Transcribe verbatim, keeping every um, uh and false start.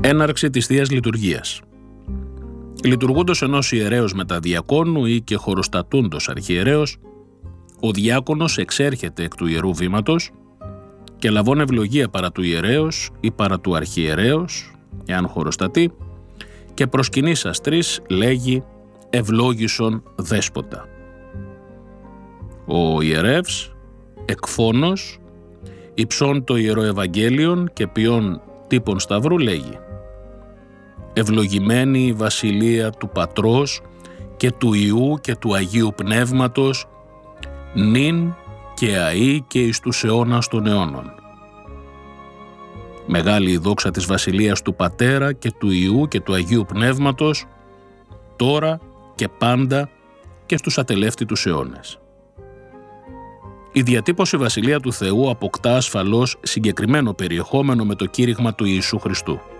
Έναρξη της Θείας Λειτουργίας. Λειτουργούντος ενός ιερέως μεταδιακόνου ή και χωροστατούντος αρχιερέως, ο διάκονος εξέρχεται εκ του ιερού βήματος και λαβών ευλογία παρά του ιερέως ή παρά του αρχιερέως, εάν χωροστατεί, και προσκυνής αστρής λέγει «Ευλόγησον δέσποτα». Ο ιερεύς, εκφώνος, υψών το Ιερό Ευαγγέλιον και ποιόν τύπων σταυρού λέγει «Ευλογημένη η βασιλεία του Πατρός και του Υιού και του Αγίου Πνεύματος, νυν και αεί και εις τους αιώνας των αιώνων». Μεγάλη η δόξα της βασιλείας του Πατέρα και του Υιού και του Αγίου Πνεύματος, τώρα και πάντα και στους ατελεύτητους αιώνες. Η διατύπωση Βασιλεία του Θεού αποκτά ασφαλώς συγκεκριμένο περιεχόμενο με το κήρυγμα του Ιησού Χριστού.